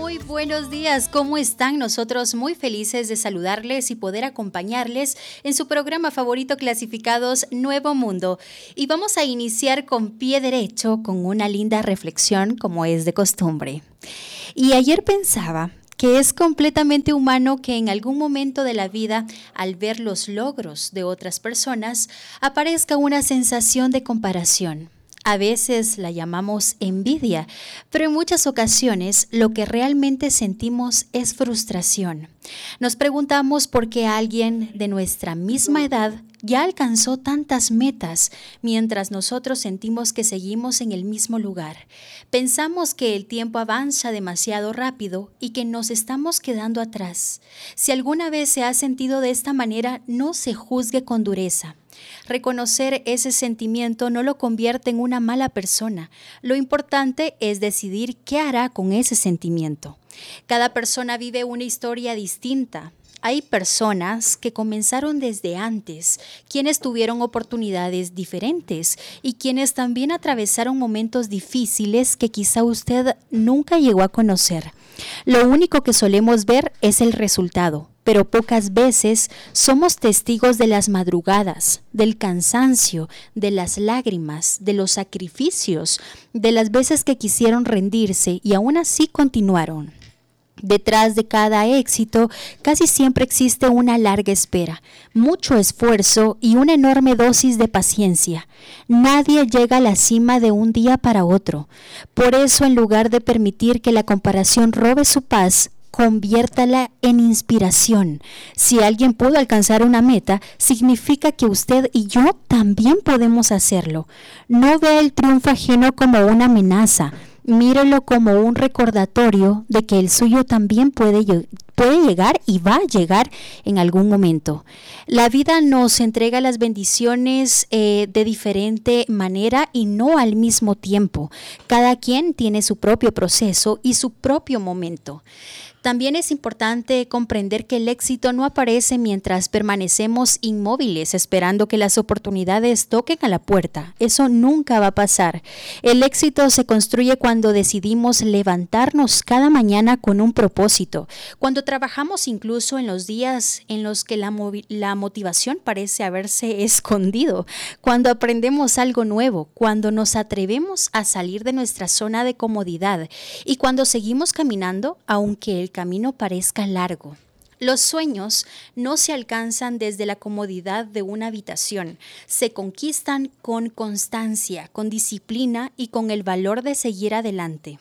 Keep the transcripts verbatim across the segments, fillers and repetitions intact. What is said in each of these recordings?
Muy buenos días, ¿cómo están? Nosotros muy felices de saludarles y poder acompañarles en su programa favorito Clasificados Nuevo Mundo. Y vamos a iniciar con pie derecho con una linda reflexión como es de costumbre. Y ayer pensaba que es completamente humano que en algún momento de la vida, al ver los logros de otras personas, aparezca una sensación de comparación. A veces la llamamos envidia, pero en muchas ocasiones lo que realmente sentimos es frustración. Nos preguntamos por qué alguien de nuestra misma edad ya alcanzó tantas metas, mientras nosotros sentimos que seguimos en el mismo lugar. Pensamos que el tiempo avanza demasiado rápido y que nos estamos quedando atrás. Si alguna vez se ha sentido de esta manera, no se juzgue con dureza. Reconocer ese sentimiento no lo convierte en una mala persona. Lo importante es decidir qué hará con ese sentimiento. Cada persona vive una historia distinta. Hay personas que comenzaron desde antes, quienes tuvieron oportunidades diferentes y quienes también atravesaron momentos difíciles que quizá usted nunca llegó a conocer. Lo único que solemos ver es el resultado, pero pocas veces somos testigos de las madrugadas, del cansancio, de las lágrimas, de los sacrificios, de las veces que quisieron rendirse y aún así continuaron. Detrás de cada éxito casi siempre existe una larga espera, mucho esfuerzo y una enorme dosis de paciencia. Nadie llega a la cima de un día para otro. Por eso, en lugar de permitir que la comparación robe su paz, conviértala en inspiración. Si alguien pudo alcanzar una meta, significa que usted y yo también podemos hacerlo. No vea el triunfo ajeno como una amenaza. Mírelo como un recordatorio de que el suyo también puede, puede llegar y va a llegar en algún momento. La vida nos entrega las bendiciones eh, de diferente manera y no al mismo tiempo. Cada quien tiene su propio proceso y su propio momento. También es importante comprender que el éxito no aparece mientras permanecemos inmóviles esperando que las oportunidades toquen a la puerta. Eso nunca va a pasar. El éxito se construye cuando decidimos levantarnos cada mañana con un propósito, cuando trabajamos incluso en los días en los que la, movi- la motivación parece haberse escondido, cuando aprendemos algo nuevo, cuando nos atrevemos a salir de nuestra zona de comodidad y cuando seguimos caminando aunque el camino parezca largo. Los sueños no se alcanzan desde la comodidad de una habitación, se conquistan con constancia, con disciplina y con el valor de seguir adelante.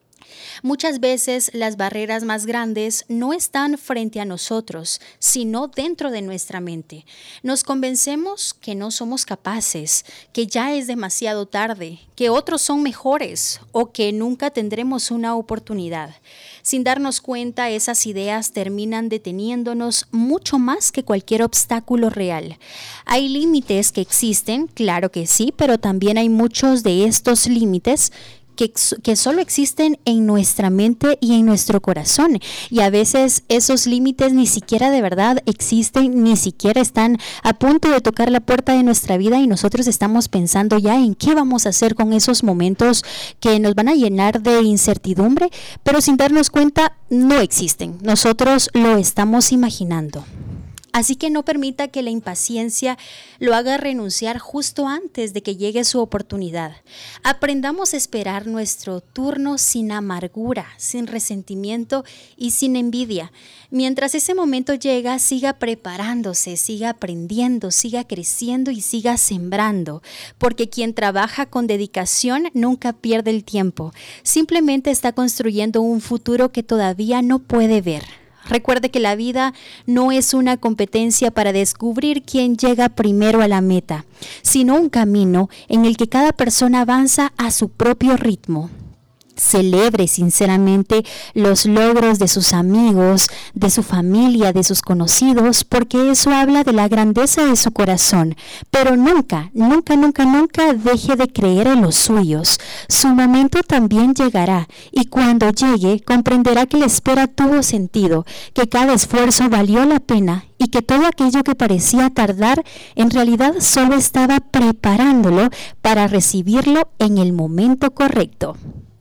Muchas veces las barreras más grandes no están frente a nosotros, sino dentro de nuestra mente. Nos convencemos que no somos capaces, que ya es demasiado tarde, que otros son mejores o que nunca tendremos una oportunidad. Sin darnos cuenta, esas ideas terminan deteniéndonos mucho más que cualquier obstáculo real. Hay límites que existen, claro que sí, pero también hay muchos de estos límites Que, que solo existen en nuestra mente y en nuestro corazón. Y a veces esos límites ni siquiera de verdad existen, ni siquiera están a punto de tocar la puerta de nuestra vida y nosotros estamos pensando ya en qué vamos a hacer con esos momentos que nos van a llenar de incertidumbre, pero sin darnos cuenta no existen. Nosotros lo estamos imaginando. Así que no permita que la impaciencia lo haga renunciar justo antes de que llegue su oportunidad. Aprendamos a esperar nuestro turno sin amargura, sin resentimiento y sin envidia. Mientras ese momento llega, siga preparándose, siga aprendiendo, siga creciendo y siga sembrando. Porque quien trabaja con dedicación nunca pierde el tiempo. Simplemente está construyendo un futuro que todavía no puede ver. Recuerde que la vida no es una competencia para descubrir quién llega primero a la meta, sino un camino en el que cada persona avanza a su propio ritmo. Celebre sinceramente los logros de sus amigos, de su familia, de sus conocidos, porque eso habla de la grandeza de su corazón. Pero nunca, nunca, nunca, nunca deje de creer en los suyos. Su momento también llegará y cuando llegue comprenderá que la espera tuvo sentido, que cada esfuerzo valió la pena y que todo aquello que parecía tardar en realidad solo estaba preparándolo para recibirlo en el momento correcto.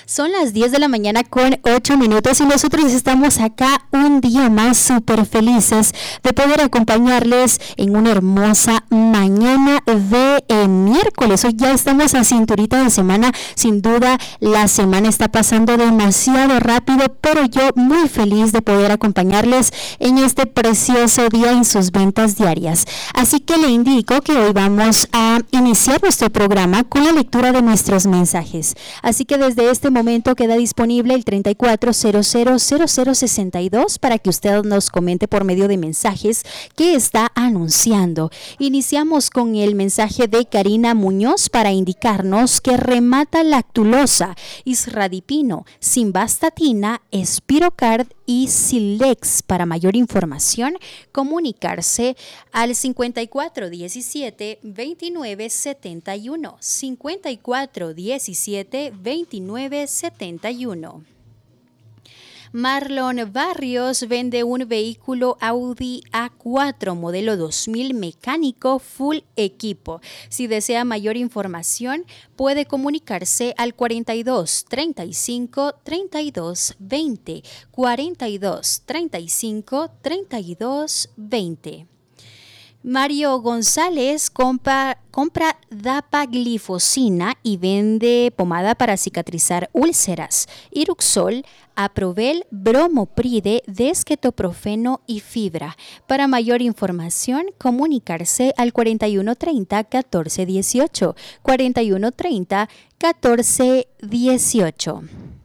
Son las diez de la mañana con ocho minutos y nosotros estamos acá un día más súper felices de poder acompañarles en una hermosa mañana de eh, miércoles. Hoy ya estamos a cinturita de semana. Sin duda la semana está pasando demasiado rápido, pero yo muy feliz de poder acompañarles en este precioso día en sus ventas diarias. Así que le indico que hoy vamos a iniciar nuestro programa con la lectura de nuestros mensajes. Así que desde este momento queda disponible el treinta y cuatro cero cero cero cero sesenta y dos para que usted nos comente por medio de mensajes que está anunciando. Iniciamos con el mensaje de Karina Muñoz para indicarnos que remata lactulosa, isradipino, simvastatina, Spirocard y Silex. Para mayor información, comunicarse al cincuenta y cuatro diecisiete veintinueve setenta y uno, cincuenta y cuatro diecisiete veintinueve setenta y uno. Marlon Barrios vende un vehículo Audi A cuatro modelo dos mil mecánico full equipo. Si desea mayor información, puede comunicarse al cuarenta y dos treinta y cinco treinta y dos veinte, cuarenta y dos treinta y cinco treinta y dos veinte. Mario González compra, compra dapaglifosina y vende pomada para cicatrizar úlceras, Iruxol, Aprovel, Bromopride, Desquetoprofeno y fibra. Para mayor información, comunicarse al cuarenta y uno treinta catorce dieciocho, cuarenta y uno treinta catorce dieciocho.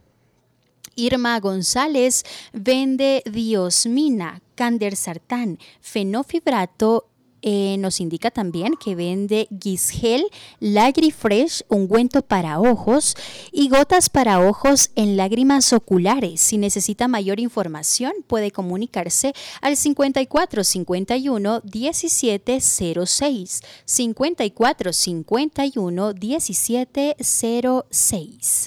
Irma González vende diosmina, candersartán, fenofibrato. Eh, nos indica también que vende Gisgel, Lagrifresh, ungüento para ojos y gotas para ojos en lágrimas oculares. Si necesita mayor información, puede comunicarse al cincuenta y cuatro cincuenta y uno diecisiete cero seis, cincuenta y cuatro cincuenta y uno diecisiete cero seis.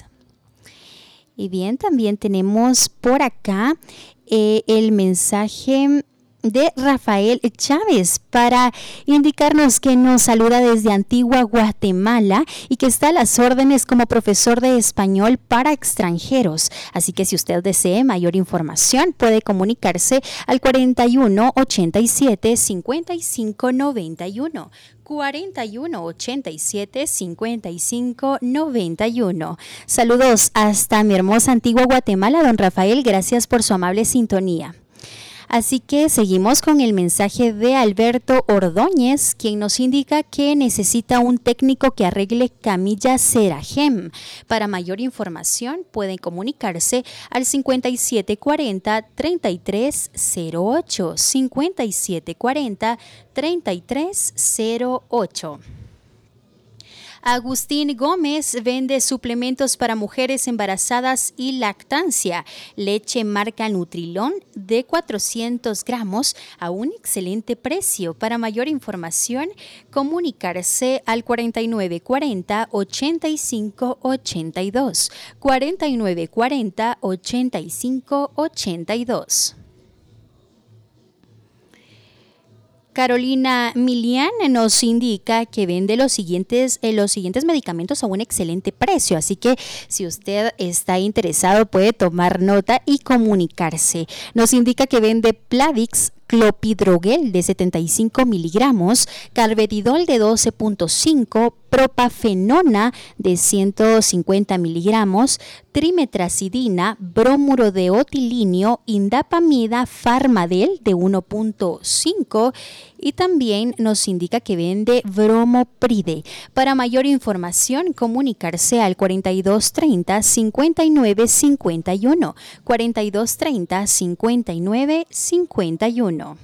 Y bien, también tenemos por acá eh, el mensaje de Rafael Chávez para indicarnos que nos saluda desde Antigua Guatemala y que está a las órdenes como profesor de español para extranjeros. Así que si usted desee mayor información, puede comunicarse al cuarenta y uno ochenta y siete cincuenta y cinco noventa y uno. cuarenta y uno ochenta y siete cincuenta y cinco noventa y uno. Saludos hasta mi hermosa Antigua Guatemala, don Rafael. Gracias por su amable sintonía. Así que seguimos con el mensaje de Alberto Ordóñez, quien nos indica que necesita un técnico que arregle camilla Seragem. Para mayor información pueden comunicarse al cincuenta y siete cuarenta treinta y tres cero ocho, cincuenta y siete cuarenta treinta y tres cero ocho. Agustín Gómez vende suplementos para mujeres embarazadas y lactancia, leche marca Nutrilón de cuatrocientos gramos a un excelente precio. Para mayor información, comunicarse al cuarenta y nueve cuarenta ochenta y cinco ochenta y dos, cuarenta y nueve cuarenta ochenta y cinco ochenta y dos. Carolina Milian nos indica que vende los siguientes, eh, los siguientes medicamentos a un excelente precio, así que si usted está interesado puede tomar nota y comunicarse. Nos indica que vende Plavix, Clopidogrel de setenta y cinco miligramos, Carvedilol de doce punto cinco, Propafenona de ciento cincuenta miligramos, Trimetracidina, Bromuro de otilinio, Indapamida, Farmadel de uno punto cinco y también nos indica que vende Bromopride. Para mayor información, comunicarse al cuarenta y dos treinta cincuenta y nueve cincuenta y uno, cuarenta y dos treinta cincuenta y nueve cincuenta y uno.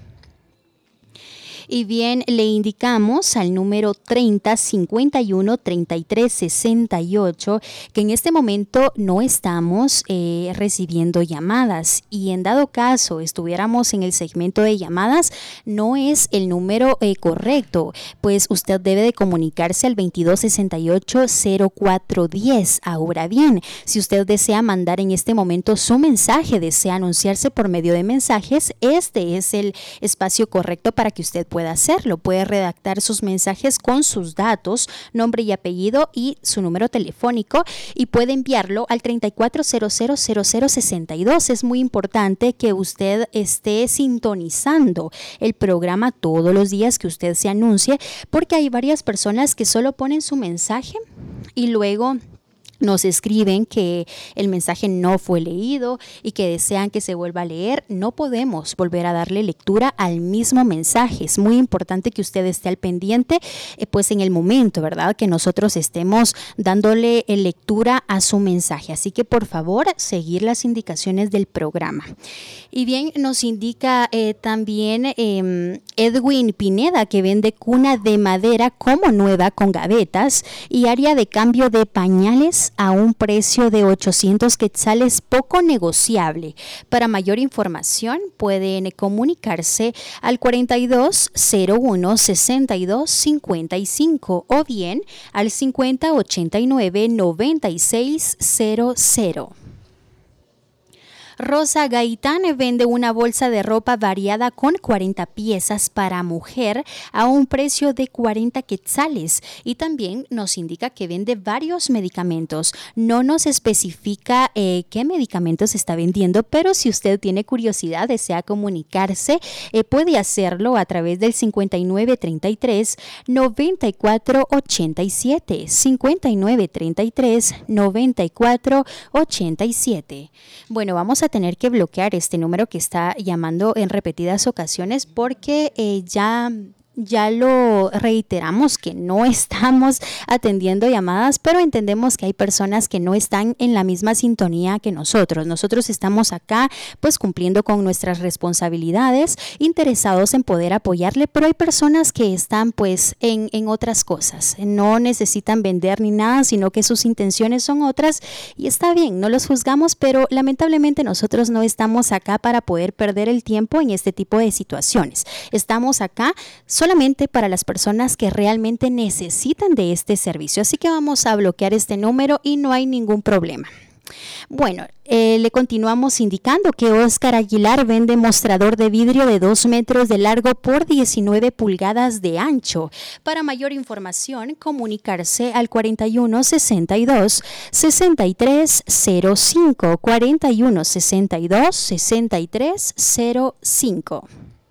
Y bien, le indicamos al número treinta cincuenta y uno treinta y tres sesenta y ocho que en este momento no estamos eh, recibiendo llamadas y en dado caso estuviéramos en el segmento de llamadas, no es el número eh, correcto, pues usted debe de comunicarse al veintidós sesenta y ocho cero cuatro diez. Ahora bien, si usted desea mandar en este momento su mensaje, desea anunciarse por medio de mensajes, este es el espacio correcto para que usted puede hacerlo. Puede redactar sus mensajes con sus datos, nombre y apellido y su número telefónico y puede enviarlo al treinta y cuatro cero cero cero cero sesenta y dos. Es muy importante que usted esté sintonizando el programa todos los días que usted se anuncie, porque hay varias personas que solo ponen su mensaje y luego nos escriben que el mensaje no fue leído y que desean que se vuelva a leer. No podemos volver a darle lectura al mismo mensaje. Es muy importante que usted esté al pendiente, eh, pues en el momento, ¿verdad?, que nosotros estemos dándole eh, lectura a su mensaje. Así que por favor, seguir las indicaciones del programa. Y bien, nos indica eh, también eh, Edwin Pineda, que vende cuna de madera como nueva con gavetas y área de cambio de pañales a un precio de ochocientos quetzales, poco negociable. Para mayor información pueden comunicarse al cuarenta y dos cero uno sesenta y dos cincuenta y cinco o bien al cincuenta ochenta y nueve noventa y seis cero cero. Rosa Gaitán vende una bolsa de ropa variada con cuarenta piezas para mujer a un precio de cuarenta quetzales y también nos indica que vende varios medicamentos. No nos especifica eh, qué medicamentos está vendiendo, pero si usted tiene curiosidad, desea comunicarse, eh, puede hacerlo a través del cincuenta y nueve treinta y tres noventa y cuatro ochenta y siete, cincuenta y nueve treinta y tres noventa y cuatro ochenta y siete. Bueno, vamos a tener que bloquear este número que está llamando en repetidas ocasiones porque eh, ya... Ya lo reiteramos que no estamos atendiendo llamadas, pero entendemos que hay personas que no están en la misma sintonía que nosotros. Nosotros estamos acá pues cumpliendo con nuestras responsabilidades, interesados en poder apoyarle, pero hay personas que están pues en, en otras cosas. No necesitan vender ni nada, sino que sus intenciones son otras y está bien, no los juzgamos, pero lamentablemente nosotros no estamos acá para poder perder el tiempo en este tipo de situaciones. Estamos acá solamente para las personas que realmente necesitan de este servicio. Así que vamos a bloquear este número y no hay ningún problema. Bueno, eh, le continuamos indicando que Oscar Aguilar vende mostrador de vidrio de dos metros de largo por diecinueve pulgadas de ancho. Para mayor información, comunicarse al cuarenta y uno sesenta y dos sesenta y tres cero cinco, cuarenta y uno sesenta y dos sesenta y tres cero cinco.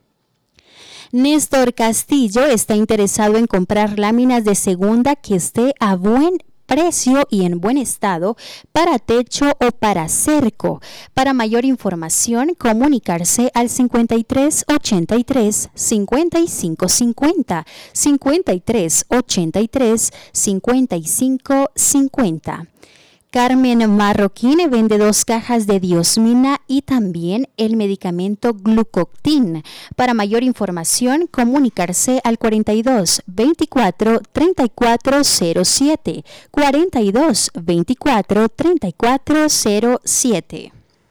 Néstor Castillo está interesado en comprar láminas de segunda que esté a buen precio y en buen estado para techo o para cerco. Para mayor información, comunicarse al cincuenta y tres ochenta y tres cincuenta y cinco cincuenta, cincuenta y tres ochenta y tres cincuenta y cinco cincuenta. Carmen Marroquín vende dos cajas de Diosmina y también el medicamento Glucoctin. Para mayor información, comunicarse al cuarenta y dos veinticuatro treinta y cuatro cero siete, cuarenta y dos veinticuatro treinta y cuatro cero siete.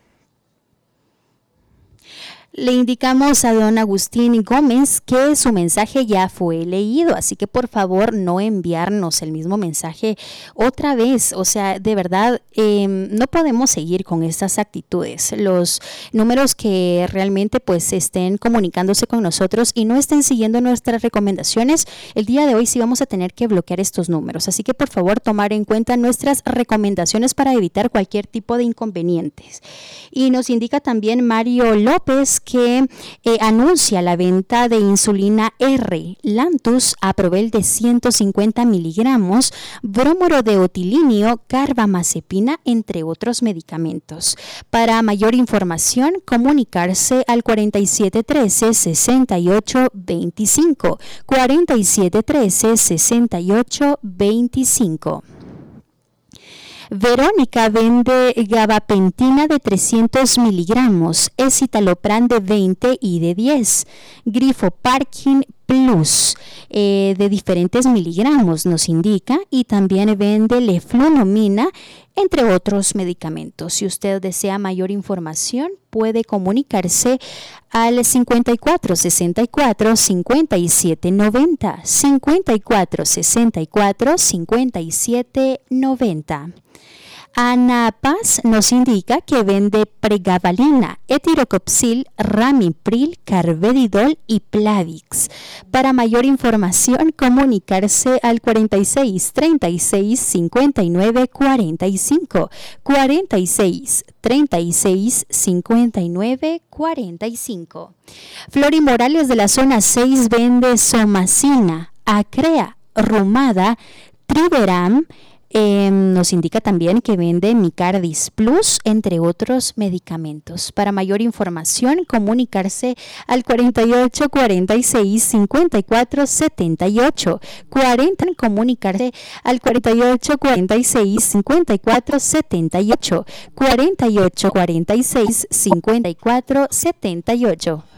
Le indicamos a don Agustín Gómez que su mensaje ya fue leído, así que por favor no enviarnos el mismo mensaje otra vez. O sea, de verdad, eh, no podemos seguir con estas actitudes. Los números que realmente pues estén comunicándose con nosotros y no estén siguiendo nuestras recomendaciones, el día de hoy sí vamos a tener que bloquear estos números. Así que por favor tomar en cuenta nuestras recomendaciones para evitar cualquier tipo de inconvenientes. Y nos indica también Mario López que eh, anuncia la venta de insulina R, Lantus, Aprovel de ciento cincuenta miligramos, bromuro de otilinio, carbamazepina, entre otros medicamentos. Para mayor información, comunicarse al cuarenta y siete trece sesenta y ocho veinticinco, cuarenta y siete trece sesenta y ocho veinticinco. Verónica vende gabapentina de trescientos miligramos, escitalopram de veinte y de diez, Grifoparkin Plus eh, de diferentes miligramos nos indica, y también vende leflunomina, entre otros medicamentos. Si usted desea mayor información, puede comunicarse al cincuenta y cuatro sesenta y cuatro cincuenta y siete noventa, cincuenta y cuatro sesenta y cuatro cincuenta y siete noventa. Ana Paz nos indica que vende pregabalina, etirocopsil, ramipril, carvedilol y Plavix. Para mayor información, comunicarse al cuarenta y seis, treinta y seis, cincuenta y nueve, cuarenta y cinco, cuarenta y seis, treinta y seis, cincuenta y nueve, cuarenta y cinco. Flori Morales de la zona seis vende somacina, acrea, rumada, triveram. Eh, nos indica también que vende Micardis Plus, entre otros medicamentos. Para mayor información, comunicarse al cuarenta y ocho, cuarenta y seis, cincuenta y cuatro, setenta y ocho. cuarenta, comunicarse al cuarenta y ocho, cuarenta y seis, cincuenta y cuatro, setenta y ocho. cuarenta y ocho, cuarenta y seis, cincuenta y cuatro, setenta y ocho.